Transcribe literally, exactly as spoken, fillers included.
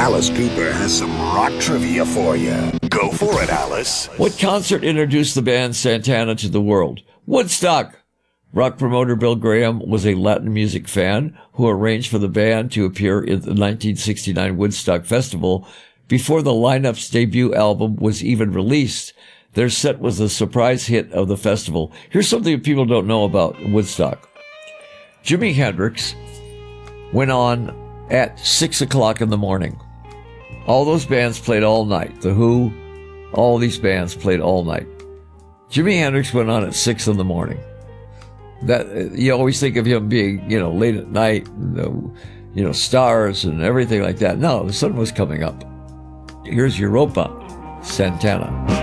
Alice Cooper has some rock trivia for you. Go for it, Alice. What concert introduced the band Santana to the world? Woodstock. Rock promoter Bill Graham was a Latin music fan who arranged for the band to appear at the nineteen sixty-nine Woodstock Festival before the lineup's debut album was even released. Their set was a surprise hit of the festival. Here's something that people don't know about Woodstock. Jimi Hendrix went on at six o'clock in the morning. All those bands played all night. The Who, all these bands played all night. Jimi Hendrix went on at six in the morning. That you always think of him being, you know, late at night, you know, stars and everything like that. No, the sun was coming up. Here's Europa, Santana.